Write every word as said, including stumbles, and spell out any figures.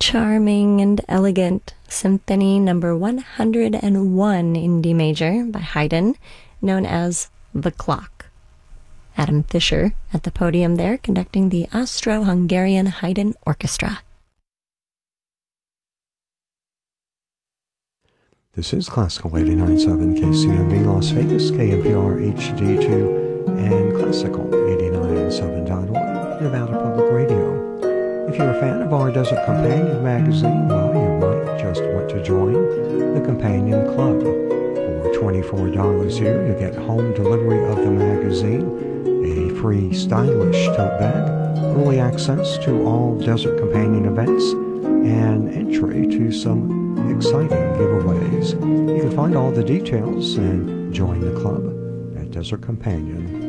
charming and elegant Symphony Number one hundred one in D major by Haydn, known as The Clock. Adam Fischer at the podium there, conducting the Austro-Hungarian Haydn Orchestra. This is Classical eighty-nine point seven K C M B Las Vegas, K N P R H D two, and Classical eighty-nine point seven dot org, Nevada Public Radio. If you're a fan of our Desert Companion magazine, well, you might just want to join the Companion Club. For twenty-four dollars here, you get home delivery of the magazine, a free stylish tote bag, early access to all Desert Companion events, and entry to some exciting giveaways. You can find all the details and join the club at desert companion